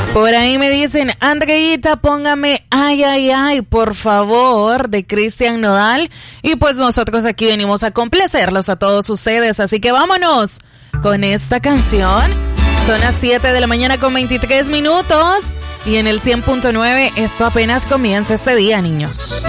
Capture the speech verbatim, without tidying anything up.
Por ahí me dicen, Andreita, póngame ay, ay, ay, por favor, de Cristian Nodal. Y pues nosotros aquí venimos a complacerlos a todos ustedes. Así que vámonos con esta canción. Son las siete de la mañana con veintitrés minutos. Y en el cien punto nueve esto apenas comienza este día, niños.